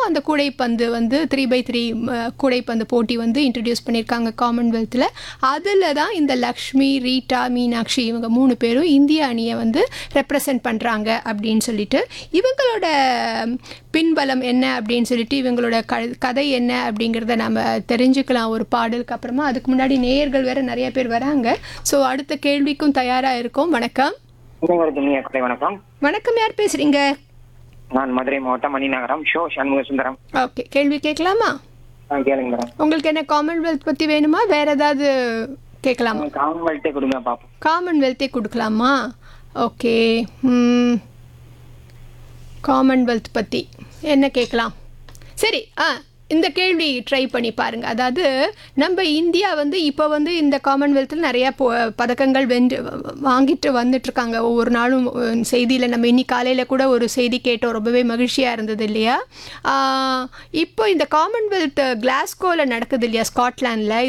அந்த கூடைப்பந்து வந்து 3x3 கூடைப்பந்து போட்டி வந்து இன்ட்ரடியூஸ் பண்ணியிருக்காங்க காமன்வெல்த்தில். அதில் தான் இந்த லக்ஷ்மி, ரீட்டா, மீனாட்சி இவங்க 3 பேரும் இந்திய அணியை வந்து ரெப்ரசன்ட் பண்ணுறாங்க அப்படின்னு சொல்லிட்டு, இவங்களோட பின்பலம் என்ன அப்படின்னு சொல்லிட்டு, இவங்களோட கதை என்ன அப்படிங்கிறத நம்ம தெரிஞ்சுக்கலாம் ஒரு பாடலுக்கு அப்புறமா. அதுக்கு முன்னாடி நேயர்கள் வேறு நிறைய பேர் வராங்க. ஸோ அடுத்த கேள்விக்கும் தயாராக இருக்கோம். வணக்கம். வணக்கம். வணக்கம், யார் பேசுறீங்க? நான் மதுரை மாவட்டம் மணிநகரம் ஷோ சண்முக சுந்தரம். ஓகே, கேள்வி கேட்கலாமா? கேளுங்க மேடம். உங்களுக்கு என்ன காமன்வெல்த் பற்றி வேணுமா, வேற ஏதாவது கேட்கலாமா? காமன்வெல்த்தே கொடுங்க பாப்போம். காமன்வெல்த்தே கொடுக்கலாமா? ஓகே, காமன்வெல்த் பற்றி என்ன கேட்கலாம்? சரி, இந்த கேள்வி ட்ரை பண்ணி பாருங்கள். அதாவது நம்ம இந்தியா வந்து இப்போ வந்து இந்த காமன்வெல்த்தில் நிறையா பதக்கங்கள் வாங்கிட்டு வந்துட்டுருக்காங்க ஒவ்வொரு நாளும். செய்தியில் நம்ம இன்னைக்கு காலையில் கூட ஒரு செய்தி கேட்டோம், ரொம்பவே மகிழ்ச்சியாக இருந்தது இல்லையா? இப்போ இந்த காமன்வெல்த் கிளாஸ்கோவில் நடக்குது இல்லையா, ஸ்காட்லாண்டில்.